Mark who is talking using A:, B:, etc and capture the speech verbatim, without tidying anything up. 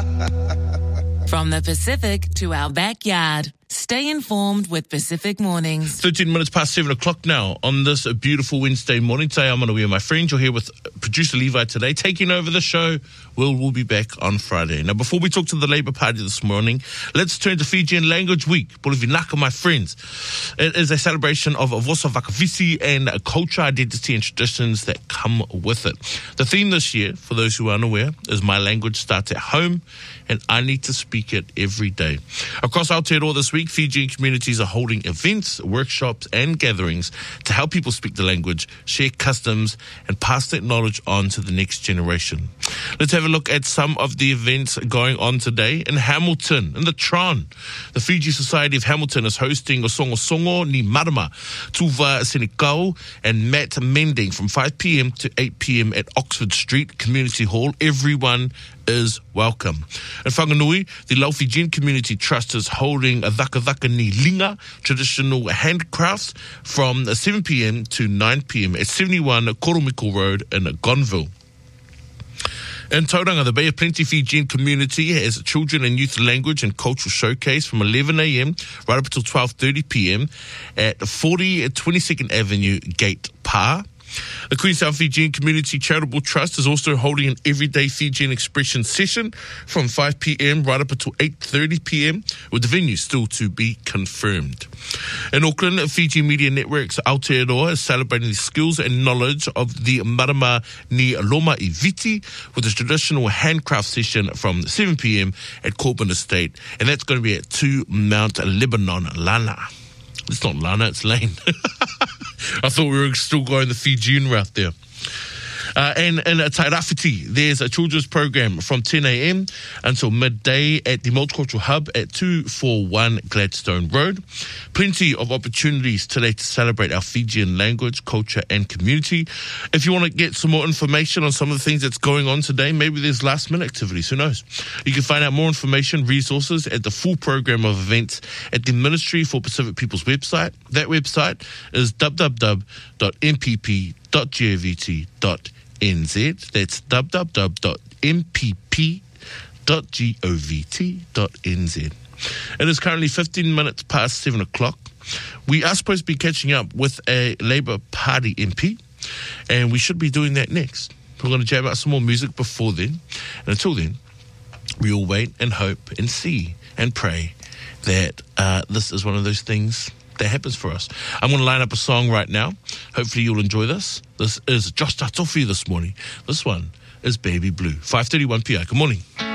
A: From the Pacific to our backyard. Stay informed with Pacific Mornings.
B: thirteen minutes past seven o'clock now on this beautiful Wednesday morning. Today I'm on the way with my friends. You're here with producer Levi today, taking over the show. We'll, we'll be back on Friday. Now, before we talk to the Labour Party this morning, let's turn to Fijian Language Week. Polivinaka, my friends. It is a celebration of Vosa Vakavisi and culture, identity and traditions that come with it. The theme this year, for those who are unaware, is My Language Starts at Home, and I need to speak it every day. Across Aotearoa this week, Fijian communities are holding events, workshops and gatherings to help people speak the language, share customs and pass that knowledge on to the next generation. Let's have a look at some of the events going on today in Hamilton, in the Tron. The Fiji Society of Hamilton is hosting Osongo Songo ni Marama, Tuva Senikau and Matt Mending from five p.m. to eight p.m. at Oxford Street Community Hall. Everyone is welcome. In Whanganui, the Lau Fijian Community Trust is holding a Dhaka Dhaka ni Linga, traditional handcrafts, from seven p.m. to nine p.m. at seventy-one Koromiko Road in Gonville. In Tauranga, the Bay of Plenty Fijian community has a children and youth language and cultural showcase from eleven a.m. right up until twelve thirty p.m. at forty twenty-second Avenue, Gate Pa. The Queenstown Fijian Community Charitable Trust is also holding an everyday Fijian expression session from five p.m. right up until eight thirty p.m. with the venue still to be confirmed. In Auckland, Fiji Media Network's Aotearoa is celebrating the skills and knowledge of the Marama ni Loma i Viti with a traditional handcraft session from seven p.m. at Corbin Estate, and that's going to be at two Mount Lebanon, Lana. It's not Lana, it's Lane. I thought we were still going the Fijian route there. Uh, and in uh, Tairāwhiti, there's a children's program from ten a.m. until midday at the Multicultural Hub at two forty-one Gladstone Road. Plenty of opportunities today to celebrate our Fijian language, culture and community. If you want to get some more information on some of the things that's going on today, maybe there's last minute activities, who knows? You can find out more information, resources at the full program of events at the Ministry for Pacific People's website. That website is w w w dot m p p dot govt dot n z. That's w w w dot m p p dot govt dot n z. It is currently fifteen minutes past seven o'clock. We are supposed to be catching up with a Labour Party M P, and we should be doing that next. We're going to jam out some more music before then. And until then, we all wait and hope and see and pray that uh, this is one of those things that happens for us. I'm going to line up a song right now. Hopefully you'll enjoy this. This is Josh Tatofi this morning. This one is Baby Blue. five thirty-one p.m. Good morning.